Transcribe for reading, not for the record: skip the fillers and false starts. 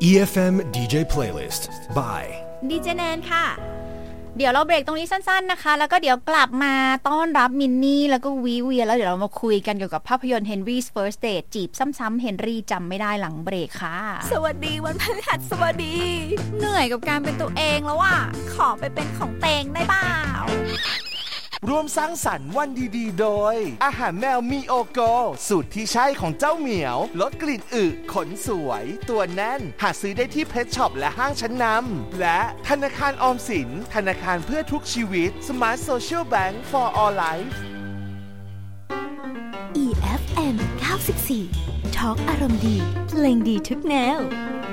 EFM DJ Playlist by ดีเจแนนค่ะเดี๋ยวเราเบรกตรงนี้สั้นๆนะคะแล้วก็เดี๋ยวกลับมาต้อนรับมินนี่แล้วก็วีเวียแล้วเดี๋ยวเรามาคุยกันเกี่ยวกับภาพยนตร์ Henry's First Date จีบซ้ำๆเฮนรี่จำไม่ได้หลังเบรกค่ะสวัสดีวันพฤหัสบดีเหนื่อยกับการเป็นตัวเองแล้วอ่ะขอไปเป็นของเตงได้เปล่าร่วมสร้างสรรค์วันดีๆโดยอาหารแมวมีโอโกสูตรที่ใช่ของเจ้าเหมียวลดกลิ่นอึขนสวยตัวแน่นหาซื้อได้ที่เพชรช็อปและห้างชั้นนำและธนาคารออมสินธนาคารเพื่อทุกชีวิต Smart Social Bank for All Life EFM 94 Talk อารมณ์ดีเพลงดีทุกแนว